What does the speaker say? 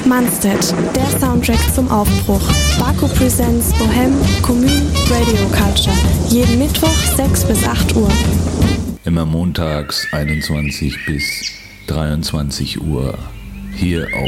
Manstedt, der Soundtrack zum Aufbruch. Baku Presents Bohem, Commune, Radio Culture. Jeden Mittwoch 6 bis 8 Uhr. Immer montags 21 bis 23 Uhr. Hier auf